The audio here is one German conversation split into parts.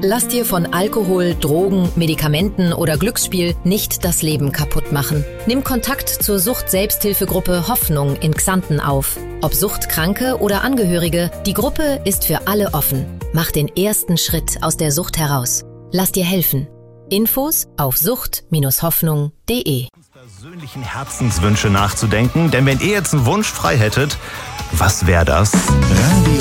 Lass dir von Alkohol, Drogen, Medikamenten oder Glücksspiel nicht das Leben kaputt machen. Nimm Kontakt zur Sucht-Selbsthilfegruppe Hoffnung in Xanten auf. Ob Suchtkranke oder Angehörige, die Gruppe ist für alle offen. Mach den ersten Schritt aus der Sucht heraus. Lass dir helfen. Infos auf sucht-hoffnung.de. Persönlichen Herzenswünsche nachzudenken, denn wenn ihr jetzt einen Wunsch frei hättet, was wäre das? Radio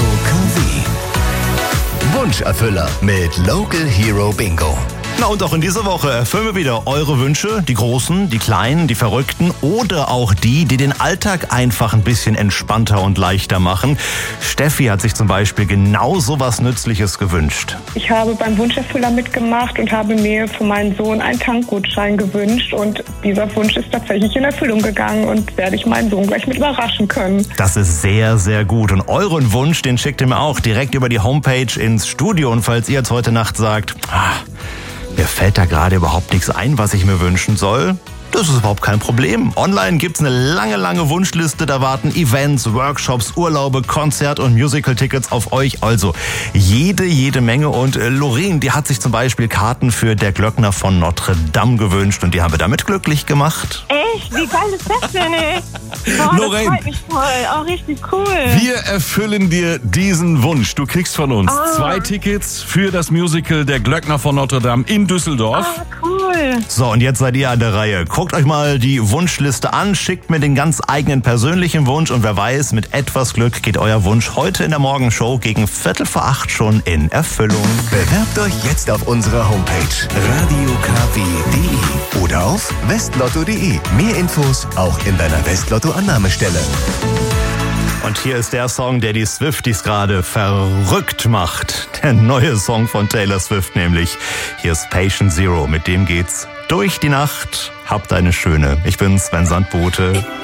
KW. Wunscherfüller mit Local Hero Bingo. Na und auch in dieser Woche erfüllen wir wieder eure Wünsche, die großen, die kleinen, die verrückten oder auch die den Alltag einfach ein bisschen entspannter und leichter machen. Steffi hat sich zum Beispiel genau so was Nützliches gewünscht. Ich habe beim Wunscherfüller mitgemacht und habe mir für meinen Sohn einen Tankgutschein gewünscht und dieser Wunsch ist tatsächlich in Erfüllung gegangen und werde ich meinen Sohn gleich mit überraschen können. Das ist sehr, sehr gut und euren Wunsch, den schickt ihr mir auch direkt über die Homepage ins Studio und falls ihr jetzt heute Nacht sagt, mir fällt da gerade überhaupt nichts ein, was ich mir wünschen soll. Das ist überhaupt kein Problem. Online gibt's eine lange Wunschliste. Da warten Events, Workshops, Urlaube, Konzert- und Musical-Tickets auf euch. Also jede Menge. Und Lorraine, die hat sich zum Beispiel Karten für Der Glöckner von Notre Dame gewünscht. Und die haben wir damit glücklich gemacht. Echt? Wie geil ist das denn, ey? Boah, Lorraine, das freut mich voll. Auch richtig cool. wir erfüllen dir diesen Wunsch. Du kriegst von uns 2 Tickets für das Musical Der Glöckner von Notre Dame in Düsseldorf. Cool. So, und jetzt seid ihr an der Reihe. Guckt euch mal die Wunschliste an, schickt mir den ganz eigenen persönlichen Wunsch und wer weiß, mit etwas Glück geht euer Wunsch heute in der Morgenshow gegen 7:45 schon in Erfüllung. Bewerbt euch jetzt auf unserer Homepage radiokw.de oder auf westlotto.de. Mehr Infos auch in deiner Westlotto-Annahmestelle. Und hier ist der Song, der die Swifties gerade verrückt macht. Der neue Song von Taylor Swift nämlich. Hier ist Patient Zero. Mit dem geht's durch die Nacht. Habt eine schöne. Ich bin Sven Sandbote.